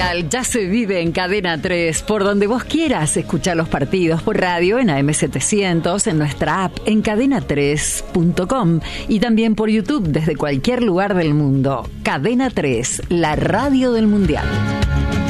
Mundial ya se vive en Cadena 3, por donde vos quieras escuchar los partidos por radio en AM700, en nuestra app en cadena3.com y también por YouTube desde cualquier lugar del mundo. Cadena 3, la radio del Mundial.